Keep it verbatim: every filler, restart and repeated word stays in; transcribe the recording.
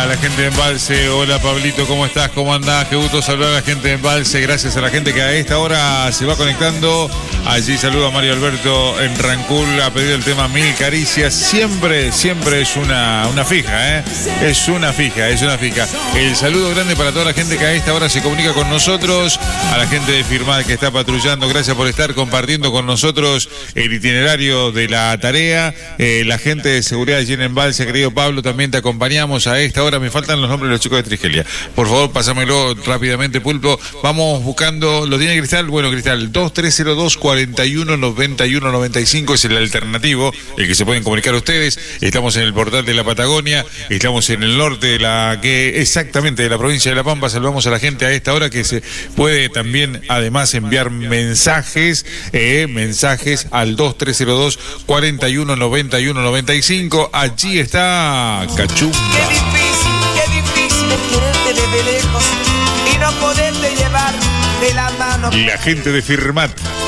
a la gente de Embalse. Hola Pablito, ¿cómo estás? ¿Cómo andás? Qué gusto saludar a la gente de Embalse. Gracias a la gente que a esta hora se va conectando. Allí saludo a Mario Alberto en Rancul. Ha pedido el tema Mil Caricias. Siempre, siempre es una, una fija, ¿eh? Es una fija, es una fija. El saludo grande para toda la gente que a esta hora se comunica con nosotros. A la gente de Firmat que está patrullando. Gracias por estar compartiendo con nosotros el itinerario de la tarea. Eh, la gente de seguridad allí en Embalse, querido Pablo, también te acompañamos a esta hora. Me faltan los nombres de los chicos de Trigelia. Por favor, pásamelo rápidamente, Pulpo. Vamos buscando. ¿Lo tiene Cristal? Bueno, Cristal, dos tres cero dos, cuarenta y uno, noventa y uno, noventa y cinco es el alternativo, el que se pueden comunicar ustedes. Estamos en el portal de la Patagonia, estamos en el norte de la, que exactamente de la provincia de La Pampa. Saludamos a la gente a esta hora que se puede también, además, enviar mensajes, eh, mensajes al dos tres cero dos, cuarenta y uno, noventa y uno, noventa y cinco. Allí está Cachumba. Qué difícil, qué difícil es quererte desde lejos y no poderte llevar de la mano. La gente de Firmat